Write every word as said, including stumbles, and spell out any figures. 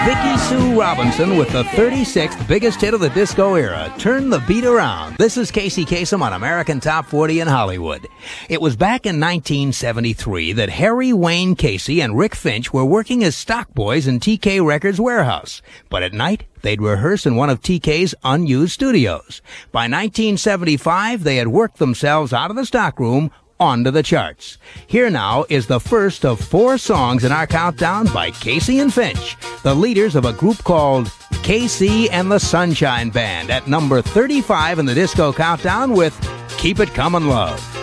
Vicki Sue Robinson with the thirty-sixth biggest hit of the disco era, Turn the Beat Around. This is Casey Kasem on American Top forty in Hollywood. It was back in nineteen seventy-three that Harry Wayne Casey and Rick Finch were working as stock boys in T K Records warehouse. But at night, they'd rehearse in one of T K's unused studios. By nineteen seventy-five, they had worked themselves out of the stockroom onto the charts. Here now is the first of four songs in our countdown by Casey and Finch, the leaders of a group called Casey and the Sunshine Band, at number thirty-five in the disco countdown with Keep It Comin' Love.